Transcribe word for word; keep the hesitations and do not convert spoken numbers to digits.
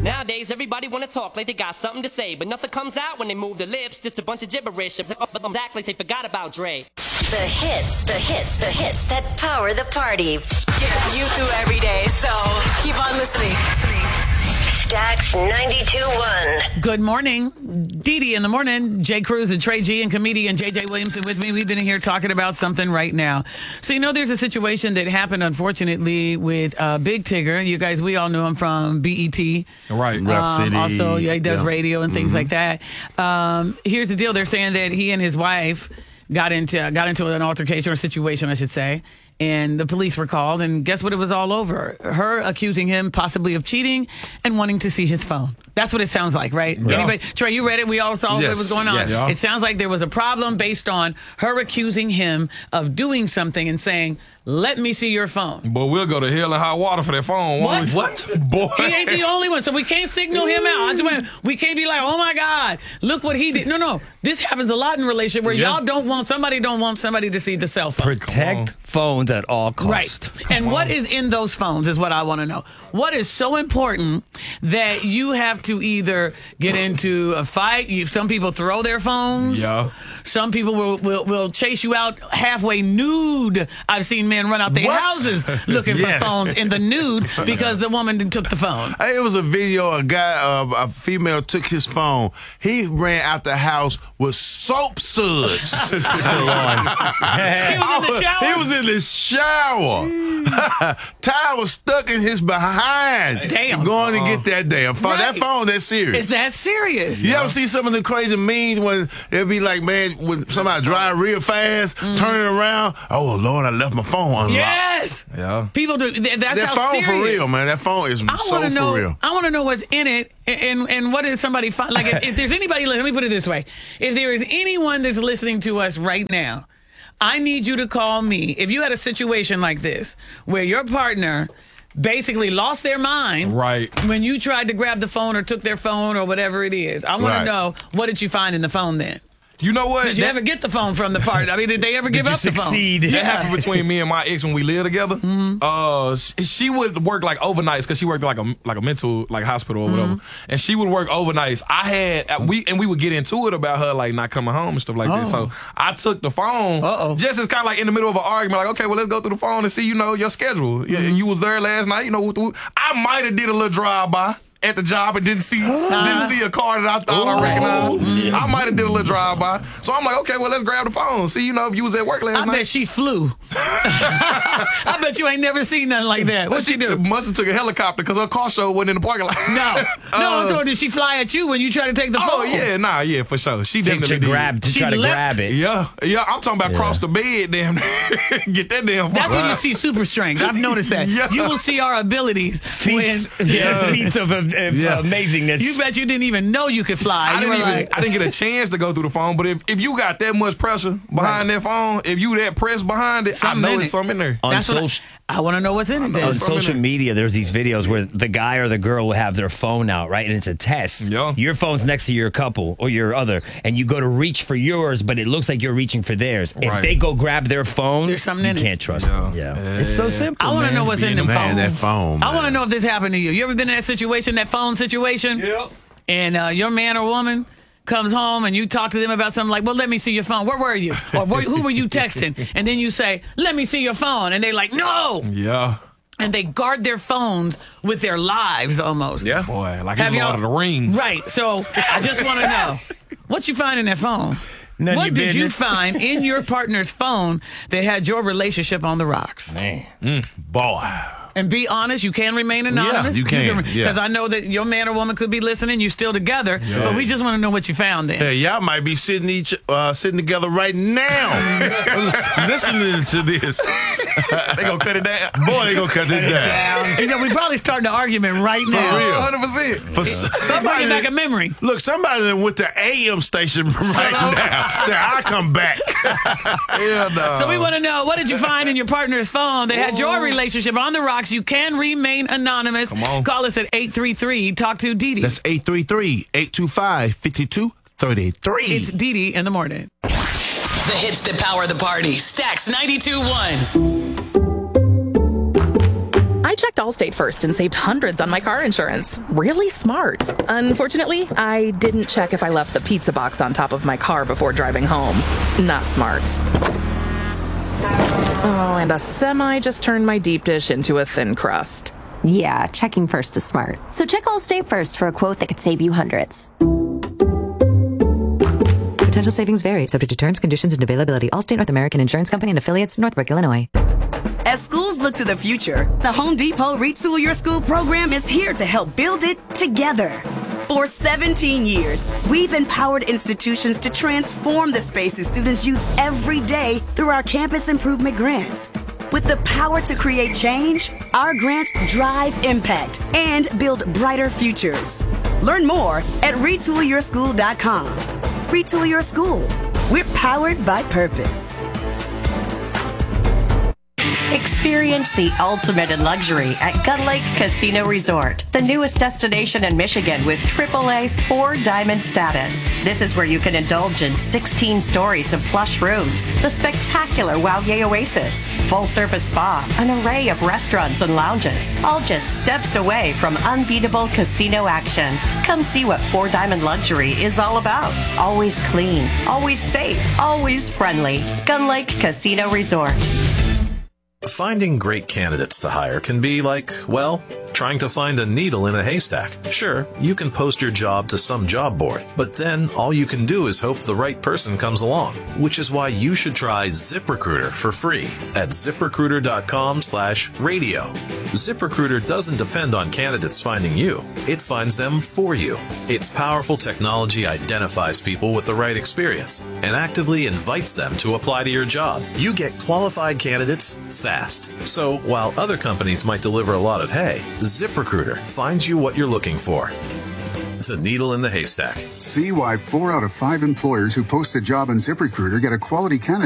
Nowadays, everybody wanna talk like they got something to say, but nothing comes out when they move their lips, just a bunch of gibberish. But them act like they forgot about Dre. The hits, the hits, the hits that power the party. Get you through every day, so keep on listening. Stax ninety-two point one. Good morning. Dee Dee in the morning. Jay Cruz and Trey G and comedian J J Williamson with me. We've been here talking about something right now. So, you know, there's a situation that happened, unfortunately, with uh, Big Tigger. You guys, we all knew him from B E T. Right. Um, Rap City. Also, yeah, he does Yeah. radio and things Mhm. like that. Um, here's the deal. They're saying that he and his wife got into got into an altercation or situation, I should say. And the police were called, and guess what? It was all over. Her accusing him possibly of cheating and wanting to see his phone. That's what it sounds like, right? Yeah. Anybody, Trey, you read it. We all saw Yes. what was going on. Yes. Yeah. It sounds like there was a problem based on her accusing him of doing something and saying, "Let me see your phone." Boy, we'll go to hell and hot water for that phone. What? won't we? What? Boy. He ain't the only one, so we can't signal him out. I just want- We can't be like, "Oh my God, look what he did." No, no. This happens a lot in relationship where Yeah. y'all don't want somebody don't want somebody to see the cell phone. Protect phones at all costs. Right. And what is in those phones is what I want to know. What is so important that you have to either get into a fight? You, some people throw their phones. Yeah. Some people will, will, will chase you out halfway nude. I've seen men run out their What? houses looking Yes. for phones in the nude because the woman done took the phone. Hey, it was a video. A guy, uh, a female, took his phone. He ran out the house with soap suds. Still on. He was in the shower? He was in the shower. Ty was stuck in his behind. Damn. Going to get that damn phone. That Right. phone, that's serious. Is that serious? You ever see some of the crazy memes when it'd be like, man, when somebody drive real fast, turning around, oh Lord, I left my phone unlocked. Yes. Yeah. People do. th- That's that how phone serious. for real, man. That phone is I so want to know. for real. I want to know what's in it, and and what did somebody find? Like, if, if there's anybody, let me put it this way: if there is anyone that's listening to us right now, I need you to call me. If you had a situation like this where your partner basically lost their mind, Right. when you tried to grab the phone or took their phone or whatever it is, I want Right. to know, what did you find in the phone then? You know what? Did you That- ever get the phone from the partner? I mean, did they ever give you up the succeed? phone? That happened between me and my ex when we lived together. Mm-hmm. Uh, she, she would work like overnights because she worked like a like a mental like hospital or whatever, Mm-hmm. and she would work overnights. I had uh, we and we would get into it about her like not coming home and stuff like that. So I took the phone Uh-oh. just as kind of like in the middle of an argument, like okay, well let's go through the phone and see you know your schedule. Yeah, Mm-hmm. you was there last night. You know, I might have did a little drive by at the job and didn't see didn't see a car that I thought I recognized. I might have did a little drive by. So I'm like, okay, well let's grab the phone. See, you know, if you was at work last I night. bet she flew. I bet you ain't never seen nothing like that. What'd she do? Must have took a helicopter because her car show wasn't in the parking lot. No, no. Uh, I'm talking. Did she fly at you when you tried to take the phone? Oh yeah, nah, yeah, for sure. She Think definitely to did. grab, to She try to leapt. grab it. Yeah, yeah. I'm talking about Yeah. cross the bed, damn. Get that damn. That's phone. when you see super strength. I've noticed that. Yeah. You will see our abilities. Feats, When, yeah, feats of, of, of Yeah. amazingness. you bet you didn't even know you could fly. I you didn't were even. like, I didn't get a chance to go through the phone. But if, if you got that much pressure behind that phone, if you that pressed behind it, Something I know in it's it. something in there. on that's what social, I, I want to know what's in it. Then. on something social in- media, there's these videos where the guy or the girl will have their phone out, right? And it's a test. Yeah. Your phone's next to your couple or your other, and you go to reach for yours, but it looks like you're reaching for theirs. If Right. they go grab their phone, There's something in you it. can't trust Yeah. them. Yeah. It's so simple. I want to man. know what's in them Man, phones. that phone, I want to man. know if this happened to you. You ever been in that situation, that phone situation? Yep. And uh, your man or woman comes home and you talk to them about something like, well, let me see your phone. Where were you? Or where, who were you texting? And then you say, let me see your phone. And they're like, no. Yeah. And they guard their phones with their lives almost. Yeah. Boy, like Have it's y'all- Lord of the Rings. Right. So I just want to know, what you find in that phone? None of what your did you business. find in your partner's phone that had your relationship on the rocks? Man. Boy. And be honest, you can remain anonymous. you can, Because yeah. I know that your man or woman could be listening. You're still together. But we just want to know what you found then. Hey, y'all might be sitting each uh, sitting together right now, listening to this. They gonna cut it down. Boy, they gonna cut it down. You know, we probably starting an argument right For now. real. one hundred percent. For s- somebody, Bringing back a memory. look, somebody that went to A M station right now. Say, I come back. Yeah, no. So we want to know, what did you find in your partner's phone that had your relationship on the rocks? You can remain anonymous. Come on. Call us at eight three three, talk to Dee Dee. That's eight three three, eight two five, five two three three. It's Dee Dee in the morning. The hits that power the party. Stax ninety-two point one. I checked Allstate first and saved hundreds on my car insurance. Really smart. Unfortunately, I didn't check if I left the pizza box on top of my car before driving home. Not smart. Oh, and a semi just turned my deep dish into a thin crust. Yeah, checking first is smart. So check Allstate first for a quote that could save you hundreds. Potential savings vary, subject to terms, conditions, and availability. Allstate North American Insurance Company and affiliates, Northbrook, Illinois. As schools look to the future, the Home Depot Retool Your School program is here to help build it together. For seventeen years, we've empowered institutions to transform the spaces students use every day through our campus improvement grants. With the power to create change, our grants drive impact and build brighter futures. Learn more at retool your school dot com. Retool Your School. We're powered by purpose. Experience the ultimate in luxury at Gun Lake Casino Resort, the newest destination in Michigan with triple A four diamond status. This is where you can indulge in sixteen stories of plush rooms, the spectacular Wauye Oasis, full-service spa, an array of restaurants and lounges, all just steps away from unbeatable casino action. Come see what four diamond luxury is all about. Always clean, always safe, always friendly. Gun Lake Casino Resort. Finding great candidates to hire can be like, well, trying to find a needle in a haystack. Sure, you can post your job to some job board, but then all you can do is hope the right person comes along, which is why you should try ZipRecruiter for free at ZipRecruiter.com slash radio. ZipRecruiter doesn't depend on candidates finding you. It finds them for you. Its powerful technology identifies people with the right experience and actively invites them to apply to your job. You get qualified candidates fast. So while other companies might deliver a lot of hay, ZipRecruiter finds you what you're looking for. The needle in the haystack. See why four out of five employers who post a job on ZipRecruiter get a quality candidate